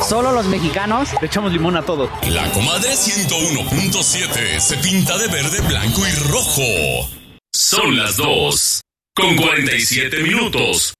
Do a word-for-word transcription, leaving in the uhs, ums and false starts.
Solo los mexicanos le echamos limón a todo. La Comadre ciento uno punto siete se pinta de verde, blanco y rojo. Son las dos con cuarenta y siete minutos.